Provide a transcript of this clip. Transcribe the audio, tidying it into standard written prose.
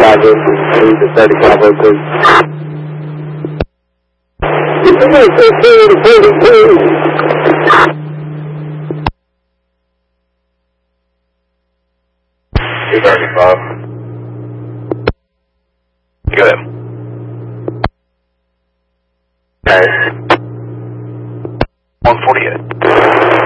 Roger. Need to start the convo, please. Somebody say 42. 235. Good. Nice. 148.